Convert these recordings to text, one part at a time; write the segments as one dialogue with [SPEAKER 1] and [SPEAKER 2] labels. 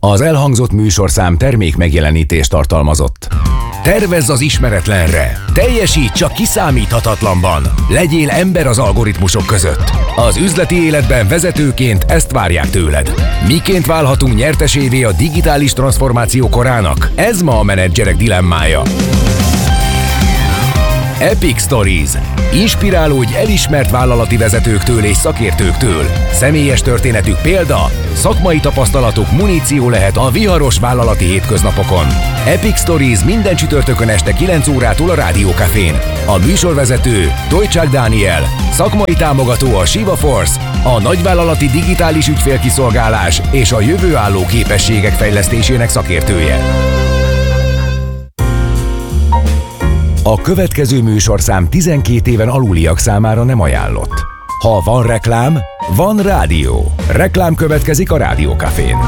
[SPEAKER 1] Az elhangzott műsorszám termék megjelenítést tartalmazott. Tervezz az ismeretlenre! Teljesíts a kiszámíthatatlanban! Legyél ember az algoritmusok között! Az üzleti életben vezetőként ezt várják tőled. Miként válhatunk nyertesévé a digitális transformáció korának? Ez ma a menedzserek dilemmája. Epic Stories. Inspirálódj elismert vállalati vezetőktől és szakértőktől. Személyes történetük példa, szakmai tapasztalatuk muníció lehet a viharos vállalati hétköznapokon. Epic Stories minden csütörtökön este 9 órától a Rádió Cafén. A műsorvezető Tojcsák Dániel, szakmai támogató a Shiva Force, a nagyvállalati digitális ügyfélkiszolgálás és a jövőálló képességek fejlesztésének szakértője. A következő műsorszám 12 éven aluliak számára nem ajánlott. Ha van reklám, van rádió. Reklám következik a Rádió Cafén.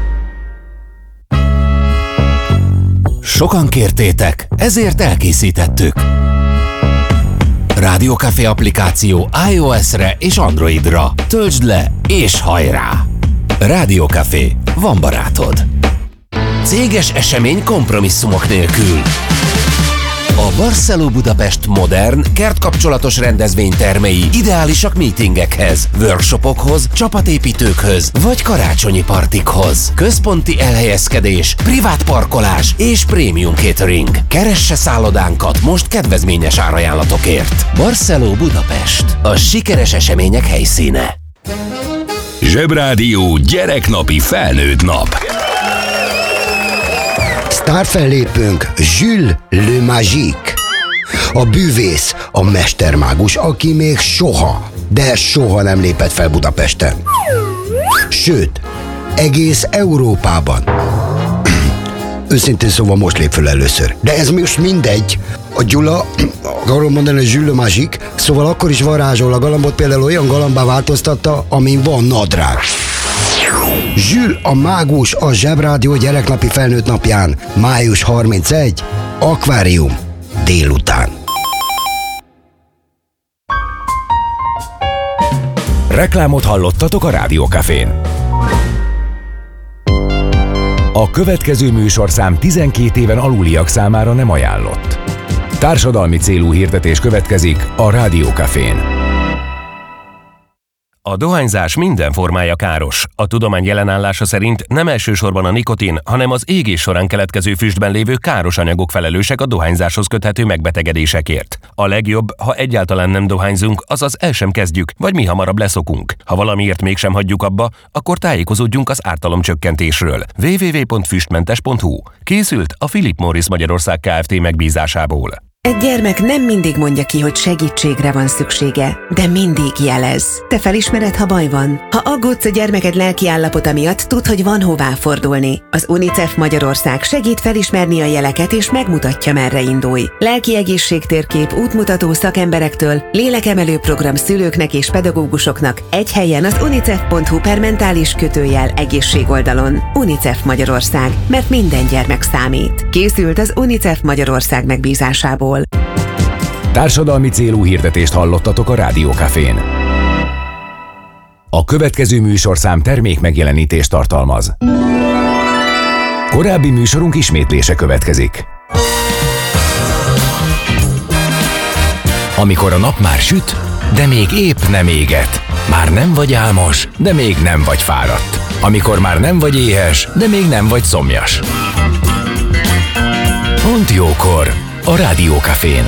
[SPEAKER 2] Sokan kértétek, ezért elkészítettük. Rádió Café applikáció iOS-re és Androidra. Töltsd le és hajrá! Rádió Café, van barátod. Céges esemény kompromisszumok nélkül. A Barceló Budapest modern, kertkapcsolatos rendezvénytermei ideálisak meetingekhez, workshopokhoz, csapatépítőkhöz vagy karácsonyi partikhoz. Központi elhelyezkedés, privát parkolás és prémium catering. Keresse szállodánkat most kedvezményes árajánlatokért. Barceló Budapest, a sikeres események helyszíne.
[SPEAKER 3] Zsebrádió gyereknapi felnőtt nap.
[SPEAKER 4] Sztárfellépőnk Jules Le Magique. A bűvész, a mestermágus, aki még soha, de soha nem lépett fel Budapesten. Sőt, egész Európában. Őszintén szóval most lép föl először. De ez most mindegy. A Gyula, akarom mondani, hogy Jules Le Magique, szóval akkor is varázsol a galambot, például olyan galambá változtatta, amin van nadrág. Jules a mágus a Zsebrádió gyereknapi felnőtt napján, május 31, akvárium, délután.
[SPEAKER 1] Reklámot hallottatok a Rádió Cafén. A következő műsorszám 12 éven aluliak számára nem ajánlott. Társadalmi célú hirdetés következik a Rádió Cafén.
[SPEAKER 5] A dohányzás minden formája káros. A tudomány jelenállása szerint nem elsősorban a nikotin, hanem az égés során keletkező füstben lévő káros anyagok felelősek a dohányzáshoz köthető megbetegedésekért. A legjobb, ha egyáltalán nem dohányzunk, azaz el sem kezdjük, vagy mi hamarabb leszokunk. Ha valamiért mégsem hagyjuk abba, akkor tájékozódjunk az ártalomcsökkentésről. www.füstmentes.hu. Készült a Philip Morris Magyarország Kft. Megbízásából.
[SPEAKER 6] Egy gyermek nem mindig mondja ki, hogy segítségre van szüksége, de mindig jelez. Te felismered, ha baj van? Ha aggódsz a gyermeked lelki állapota miatt, tudd, hogy van hová fordulni. Az UNICEF Magyarország segít felismerni a jeleket és megmutatja, merre indulj. Lelki egészségtérkép, útmutató szakemberektől, lélekemelő program szülőknek és pedagógusoknak egy helyen az unicef.hu/egészség oldalon. UNICEF Magyarország, mert minden gyermek számít. Készült az UNICEF Magyarország megbízásából.
[SPEAKER 1] Társadalmi célú hirdetést hallottatok a Rádió Cafén. A következő műsorszám termék megjelenítést tartalmaz. Korábbi műsorunk ismétlése következik. Amikor a nap már süt, de még épp nem éget. Már nem vagy álmos, de még nem vagy fáradt. Amikor már nem vagy éhes, de még nem vagy szomjas. Pont jókor a Rádió Cafén.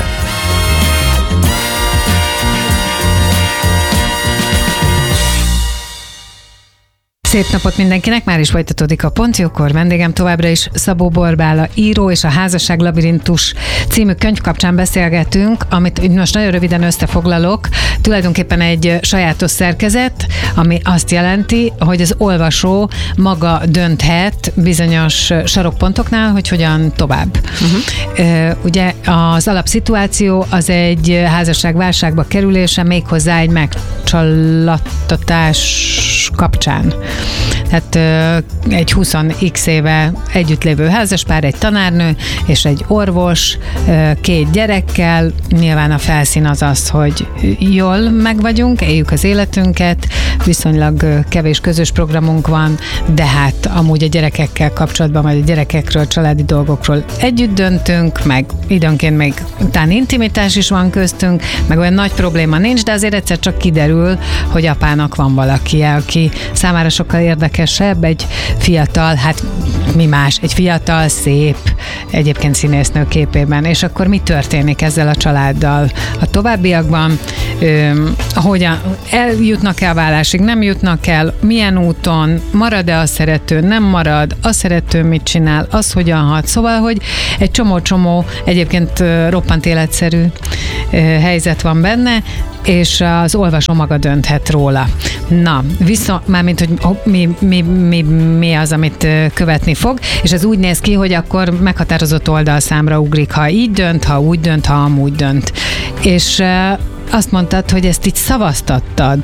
[SPEAKER 7] Szép napot mindenkinek, már is folytatódik a Pont Jókor. Vendégem továbbra is Szabó Borbála író, és a Házasság labirintus című könyv kapcsán beszélgetünk, amit most nagyon röviden összefoglalok. Tulajdonképpen egy sajátos szerkezet, ami azt jelenti, hogy az olvasó maga dönthet bizonyos sarokpontoknál, hogy hogyan tovább. Ugye az alapszituáció az egy házasság válságba kerülése, méghozzá egy megcsallattatás kapcsán. hát egy 20x éve együttlévő házaspár, egy tanárnő és egy orvos, 2 gyerekkel. Nyilván a felszín az, hogy jól megvagyunk, éljük az életünket, viszonylag kevés közös programunk van, de hát amúgy a gyerekekkel kapcsolatban, vagy a gyerekekről, családi dolgokról együtt döntünk, meg időnként még talán intimitás is van köztünk, meg olyan nagy probléma nincs, de azért egyszer csak kiderül, hogy apának van valaki, aki számára sokkal érdekesebb, egy fiatal, hát mi más, egy fiatal, szép, egyébként színésznő képében, és akkor mi történik ezzel a családdal a továbbiakban? Hogyan eljutnak-e a vállásig, nem jutnak el, milyen úton, marad-e a szerető, nem marad, a szerető mit csinál, az hogyan hat, szóval, hogy egy csomó egyébként roppant életszerű helyzet van benne, és az olvasó maga dönthet róla. Na, mármint, hogy mi az, amit követni fog, és ez úgy néz ki, hogy akkor meghatározott oldalszámra ugrik, ha így dönt, ha úgy dönt, ha amúgy dönt. És azt mondtad, hogy ezt így szavaztattad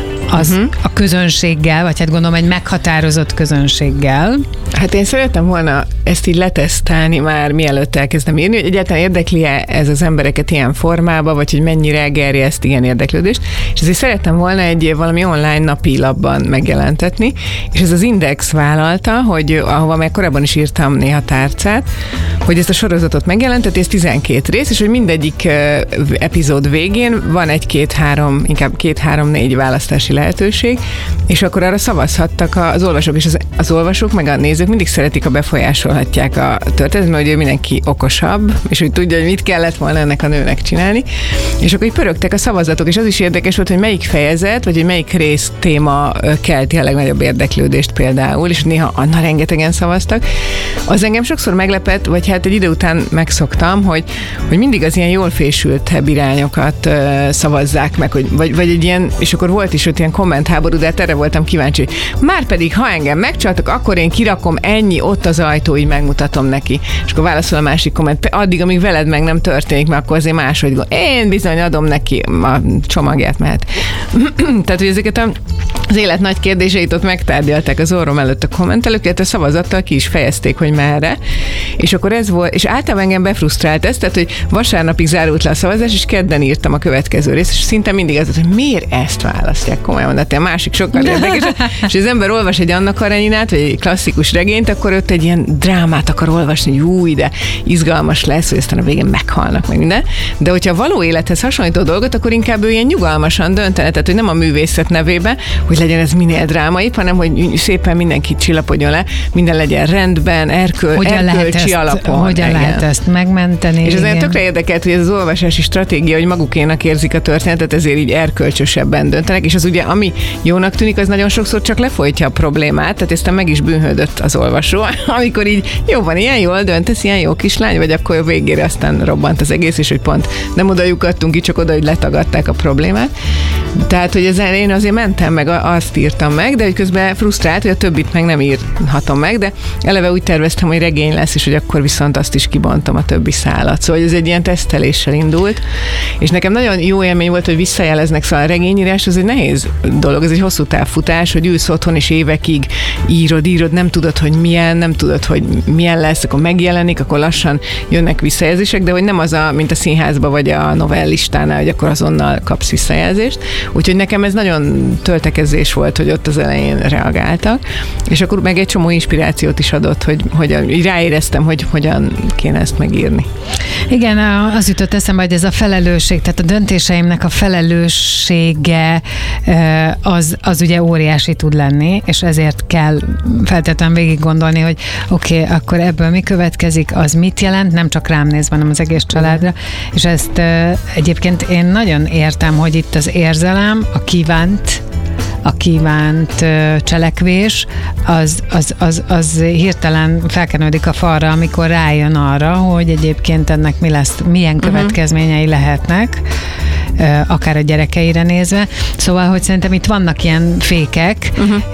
[SPEAKER 7] a közönséggel, vagy hát gondolom egy meghatározott közönséggel.
[SPEAKER 8] Hát én szerettem volna ezt így letesztálni már, mielőtt elkezdem írni, hogy egyáltalán érdekli-e ez az embereket ilyen formába, vagy hogy mennyire gerjeszt ilyen érdeklődést. És ezért szerettem volna egy valami online napilapban megjelentetni, és ez az Index vállalta, hogy ahova már korábban is írtam néha tárcát, hogy ezt a sorozatot megjelentett, ez 12 rész, és hogy mindegyik epizód végén van inkább 2-3-4 választási lehetőség, és akkor arra szavazhattak az olvasók, és az olvasók meg a nézők mindig szeretik, ha befolyásolhatják a történetet, mert ugye mindenki okosabb, és hogy tudja, hogy mit kellett volna ennek a nőnek csinálni, és akkor így pörögtek a szavazatok, és az is érdekes volt, hogy melyik fejezet, vagy hogy melyik rész téma kelti a legnagyobb érdeklődést például, és néha rengetegen szavaztak. Az engem sokszor meglepett, vagy hát egy idő után megszoktam, hogy mindig az ilyen jól fésültebb irányokat szavazzák meg, vagy egy ilyen, és akkor volt is ott ilyen kommentháború, de hát erre voltam kíváncsi. Márpedig, ha engem megcsaltak, akkor én kirakom ennyi, ott az ajtó, így megmutatom neki. És akkor válaszol a másik komment, addig, amíg veled meg nem történik, mert akkor azért máshogy én bizony adom neki a csomagját, mehet. Tehát, hogy ezeket az élet nagy kérdéseit ott megtárgyalták az orrom előtt a kommentelők, illetve a szavazattal ki is fejezték, hogy merre. És akkor ez volt, és általában engem befrusztrált ez, tehát, hogy vasárnapig zárult le a szavazás, és kedden írtam a következő részt, és szinte mindig az, hogy miért ezt választják, komolyan, de a másik sokkal érdekes. És az ember olvas egy Anna Kareninát, vagy egy klasszikus regényt, akkor ott egy ilyen drámát akar olvasni, hogy új, de izgalmas lesz, hogy aztán a végén meghalnak meg minden. De hogyha a való élethez hasonlító dolgot, akkor inkább ő ilyen nyugalmasan döntene, tehát hogy nem a művészet nevébe, hogy legyen ez minél drámaibb, hanem hogy szépen mindenki csillapodjon le, minden legyen rendben, erkölcsi alapon.
[SPEAKER 7] Hogyan lehet ezt megmenteni?
[SPEAKER 8] És ez tökre érdekelt, hogy ez az olvasási stratégia, hogy magukénak érzik a történetet, ezért így erkölcsösebben döntenek, és az ugye, ami jónak tűnik, az nagyon sokszor csak lefolytja a problémát, tehát aztán meg is bűnhődött az olvasó, amikor így jó van, ilyen jól döntesz, ilyen jó kislány, vagy akkor a végére aztán robbant az egész, és hogy pont nem oda lyukadtunk ki, csak oda, hogy letagadták a problémát. Tehát, hogy ezzel én azért mentem meg, azt írtam meg, de hogy közben frusztrált, hogy a többit meg nem írhatom meg, de eleve úgy terveztem, hogy regény lesz, és hogy akkor viszont azt is kibontom a többi szálat. Szóval ez egy ilyen teszteléssel indult, és nekem nagyon jó élmény volt, hogy visszajeleznek, szóval a regényírás az egy nehéz dolog, ez egy hosszú távfutás, hogy ülsz otthon és évekig írod, nem tudod, hogy milyen, nem tudod, hogy milyen lesz, akkor megjelenik, akkor lassan jönnek visszajelzések, de hogy nem az mint a színházba vagy a novellistánál, hogy akkor azonnal kapsz visszajelzést. Úgyhogy nekem ez nagyon töltekezés volt, hogy ott az elején reagáltak, és akkor meg egy csomó inspirációt is adott, hogy ráéreztem, hogy hogyan kéne ezt megírni.
[SPEAKER 7] Igen, az jutott eszembe, hogy ez a felelősség, tehát a döntéseimnek a felelőssége az ugye óriási tud lenni, és ezért kell feltétlenül végig gondolni, hogy oké, akkor ebből mi következik, az mit jelent, nem csak rám nézve, hanem az egész családra, és ezt egyébként én nagyon értem, hogy itt az érzelem, a kívánt cselekvés, az hirtelen felkenődik a falra, amikor rájön arra, hogy egyébként ennek milyen következményei lehetnek, akár a gyerekeire nézve. Szóval, hogy szerintem itt vannak ilyen fékek,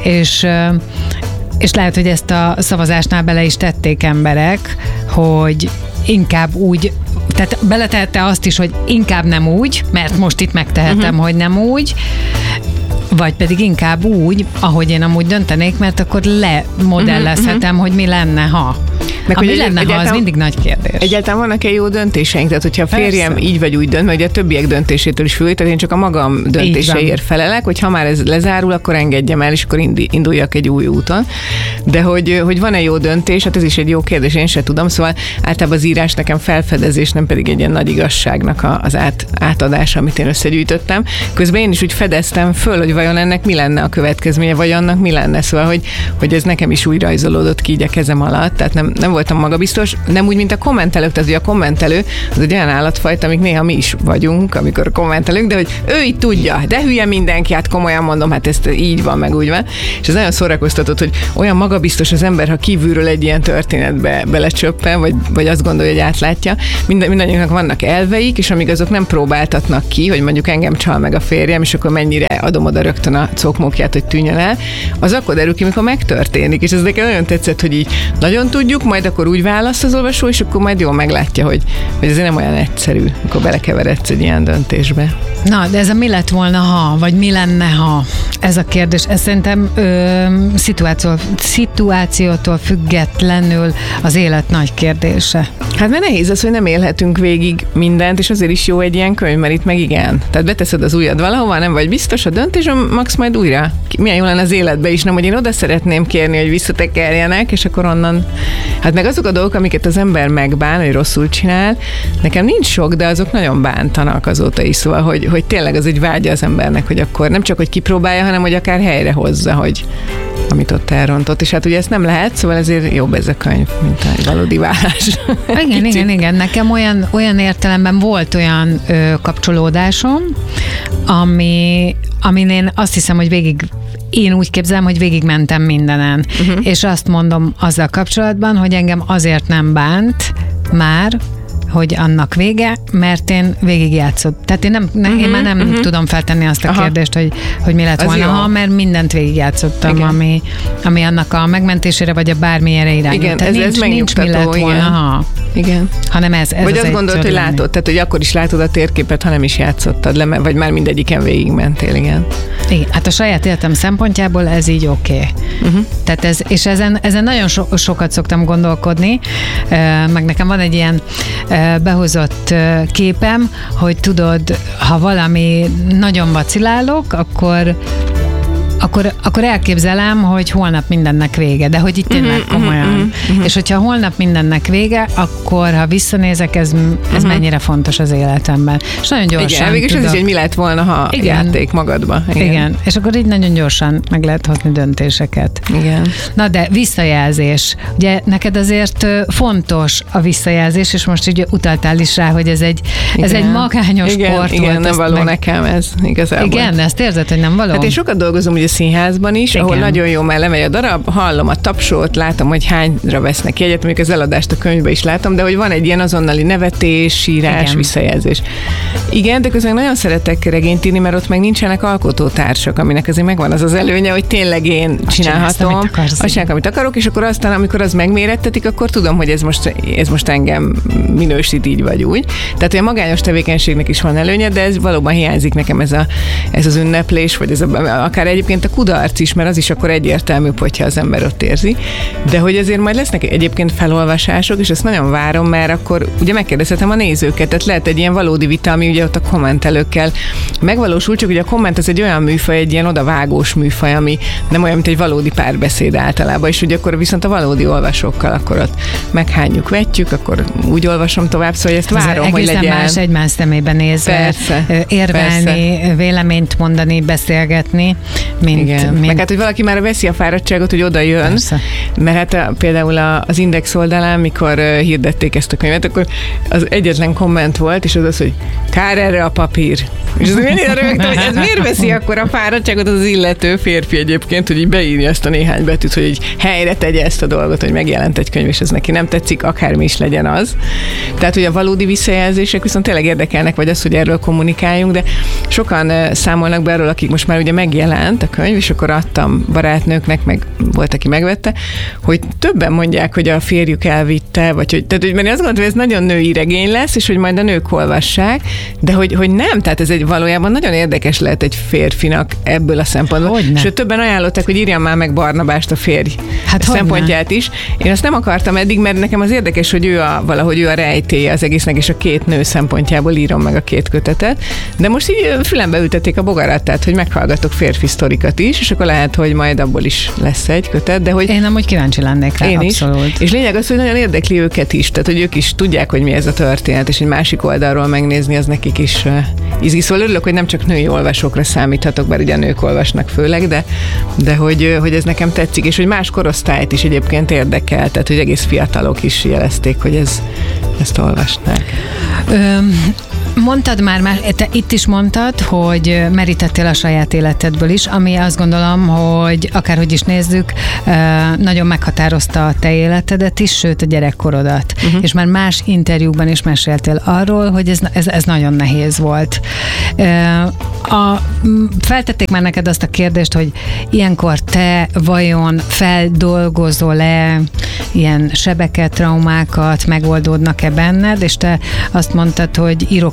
[SPEAKER 7] és lehet, hogy ezt a szavazásnál bele is tették emberek, hogy inkább úgy, tehát beletehette azt is, hogy inkább nem úgy, mert most itt megtehetem, hogy nem úgy, vagy pedig inkább úgy, ahogy én amúgy döntenék, mert akkor lemodellezhetem, hogy mi lenne, ha. Meg hogy mi lenne, ha, az mindig nagy kérdés.
[SPEAKER 8] Egyáltalán vannak-e jó döntéseink? Tehát, hogyha a férjem így vagy úgy dönt, mert ugye a többiek döntésétől is függ, tehát én csak a magam döntéseért felelek, hogy ha már ez lezárul, akkor engedjem el, és akkor induljak egy új úton. De hogy van-e jó döntés, hát ez is egy jó kérdés, én sem tudom, szóval általában az írás nekem felfedezés, nem pedig egy ilyen nagy igazságnak az átadása, amit én összegyűjtöttem. Közben én is úgy fedeztem föl, hogy vajon ennek mi lenne a következménye, vagy annak mi lenne, szóval, hogy ez nekem is úgy rajzolódott ki így a kezem alatt, tehát nem voltam magabiztos, nem úgy, mint a kommentelők, tehát ugye a kommentelő az egy olyan állatfajta, amik néha mi is vagyunk, amikor kommentelünk, de hogy ő így tudja, de hülye mindenki, hát komolyan mondom, hát ez így van, meg úgy van. És ez nagyon szórakoztatott, hogy olyan magabiztos az ember, ha kívülről egy ilyen történetbe belecsöppen, vagy azt gondolja, hogy átlátja. Mindannyiunknak vannak elveik, és amíg azok nem próbáltatnak ki, hogy mondjuk engem csal meg a férjem, és akkor mennyire adom oda rögtön a cokmókját, hogy tűnjön el, az akkor derül ki, mikor megtörténik. És ez nekem nagyon tetszett, hogy így nagyon tudjuk, majd akkor úgy választ az olvasó, és akkor majd jól meglátja, hogy ez nem olyan egyszerű, amikor belekeveredsz egy ilyen döntésbe.
[SPEAKER 7] Na, de ez a mi lett volna, ha, vagy mi lenne, ha? Ez a kérdés, ez szerintem szituációtól függetlenül az élet nagy kérdése.
[SPEAKER 8] Hát mert nehéz az, hogy nem élhetünk végig mindent, és azért is jó egy ilyen könyv, mert itt meg igen. Tehát beteszed az ujjad valahova, nem vagy biztos a döntés, max majd újra. Milyen jó lenne az életbe is, nem, hogy én oda szeretném kérni, hogy visszatekerjenek, és akkor onnan. Hát meg azok a dolgok, amiket az ember megbán, hogy rosszul csinál, nekem nincs sok, de azok nagyon bántanak azóta is, szóval, hogy tényleg az egy vágya az embernek, hogy akkor nem csak, hogy kipróbálja, hanem hogy akár helyre hozza, hogy amit ott elrontott. És hát ugye ezt nem lehet, szóval ezért jobb ez a könyv, mint a valódi vállás.
[SPEAKER 7] Igen. Nekem olyan értelemben volt olyan kapcsolódásom, amin én azt hiszem, hogy én úgy képzelem, hogy végigmentem mindenen. És azt mondom azzal kapcsolatban, hogy engem azért nem bánt már, hogy annak vége, mert én végigjátszott. Tehát én már nem tudom feltenni azt a kérdést, hogy mi lett volna, ha, mert mindent végigjátszottam, ami annak a megmentésére, vagy a bármilyenre irányult.
[SPEAKER 8] Igen,
[SPEAKER 7] tehát
[SPEAKER 8] ez
[SPEAKER 7] nincs mi lett volna, ha.
[SPEAKER 8] Igen.
[SPEAKER 7] Hanem ez
[SPEAKER 8] vagy
[SPEAKER 7] az
[SPEAKER 8] azt gondolod, hogy látod, tehát hogy akkor is látod a térképet, ha nem is játszottad le, vagy már mindegyiken végigmentél, igen.
[SPEAKER 7] Igen, hát a saját életem szempontjából ez így oké. Tehát és ezen nagyon sokat szoktam gondolkodni, meg nekem van egy ilyen behozott képem, hogy tudod, ha valami nagyon vacilálok, akkor elképzelem, hogy holnap mindennek vége, de hogy itt tényleg komolyan. És hogyha holnap mindennek vége, akkor ha visszanézek, ez mennyire fontos az életemben. És nagyon gyorsan
[SPEAKER 8] igen, végülis ez is, hogy mi lett volna, ha játék magadba.
[SPEAKER 7] Igen, és akkor így nagyon gyorsan meg lehet hozni döntéseket.
[SPEAKER 8] Igen.
[SPEAKER 7] Na de visszajelzés. Ugye neked azért fontos a visszajelzés, és most így utaltál is rá, hogy ez egy magányos sport volt.
[SPEAKER 8] Igen, nem való nekem ez igazából.
[SPEAKER 7] Igen, ezt érzed, hogy nem való?
[SPEAKER 8] Hát én sokat dolgozom ugye színházban is, ahol nagyon jó, mert lemegy a darab, hallom a tapsot, látom, hogy hányra vesznek jegyet, mondjuk az eladást a könyvbe is látom, de hogy van egy ilyen azonnali nevetés, sírás, visszajelzés. Igen, de közben nagyon szeretek regényt írni, mert ott meg nincsenek alkotótársak, aminek azért megvan az előnye, hogy tényleg én csinálhatom, azt csinálok, amit akarok, és akkor aztán, amikor az megmérettetik, akkor tudom, hogy ez most engem minősít így vagy úgy. Tehát, hogy a magányos tevékenységnek is van előnye, de ez valóban hiányzik nekem ez az ünneplés, vagy ez akár egyébként a kudarc is, mert az is akkor egyértelműbb, hogyha az ember ott érzi. De hogy azért majd lesznek egyébként felolvasások, és ezt nagyon várom, mert akkor ugye megkérdezhetem a nézőket, tehát lehet egy ilyen valódi vita, ami ugye ott a kommentelőkkel megvalósul, csak ugye a komment az egy olyan műfaj, egy ilyen odavágós műfaj, ami nem olyan, mint egy valódi párbeszéd általában, és ugye akkor viszont a valódi olvasókkal akkor ott meghányjuk, vetjük, akkor úgy olvasom tovább, szóval ezt várom, hogy legyen.
[SPEAKER 7] Más egymás szemébe nézve, érvelni, véleményt mondani, beszélgetni, mint...
[SPEAKER 8] Meg hát, hogy valaki már veszi a fáradtságot, hogy oda jön, mert hát például az Index oldalán, mikor hirdették ezt a könyvet, akkor az egyetlen komment volt, és az, hogy kár erre a papír. És az mennyire rögtön, hogy ez miért veszi akkor a fáradtságot az illető férfi egyébként, hogy így beírja ezt a néhány betűt, hogy így helyre tegye ezt a dolgot, hogy megjelent egy könyv, és ez neki nem tetszik, akármi is legyen az. Tehát, hogy a valódi visszajelzések viszont tényleg érdekelnek, vagy az, hogy erről kommunikáljunk, de sokan számolnak be arról, akik most már ugye megjelent a könyv, és akkor adtam barátnőknek, meg volt, aki megvette, hogy többen mondják, hogy a férjük elvitte, vagy hogy, tehát, hogy mert azt gondolom, hogy ez nagyon női regény lesz, és hogy majd a nők olvassák, de hogy nem, tehát ez valójában nagyon érdekes lehet egy férfinak ebből a szempontból. Sőt, többen ajánlották, hogy írjam már meg Barnabást, a férj szempontját is. Én azt nem akartam eddig, mert nekem az érdekes, hogy valahogy ő a rejtélye az egésznek, és a két nő szempontjából írom meg a két kötetet, de most így fülembe ültették a bogarat, tehát hogy meghallgatok férfi sztorikat is, és akkor lehet, hogy majd abból is lesz egy kötet, de hogy...
[SPEAKER 7] Én amúgy kíváncsi lennék rá,
[SPEAKER 8] én
[SPEAKER 7] abszolút.
[SPEAKER 8] Is. És lényeg az, hogy nagyon érdekli őket is, tehát hogy ők is tudják, hogy mi ez a történet, és egy másik oldalról megnézni, az nekik is izgi. Szóval örülök, hogy nem csak női olvasókra számíthatok, bár ugye nők olvasnak főleg, de hogy ez nekem tetszik, és hogy más korosztályt is egyébként érdekel, tehát hogy egész fiatalok is jelezték, hogy ezt olvasnák.
[SPEAKER 7] Mondtad már, te itt is mondtad, hogy merítettél a saját életedből is, ami azt gondolom, hogy akárhogy is nézzük, nagyon meghatározta a te életedet is, sőt a gyerekkorodat. És már más interjúkban is meséltél arról, hogy ez nagyon nehéz volt. Feltették már neked azt a kérdést, hogy ilyenkor te vajon feldolgozol-e ilyen sebeket, traumákat, megoldódnak-e benned, és te azt mondtad, hogy írok